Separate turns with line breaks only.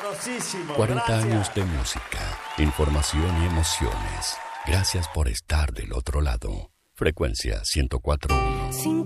Sabrosísimo.
40
gracias.
años de música, información y emociones. Gracias por estar del otro lado. Frecuencia 104.1.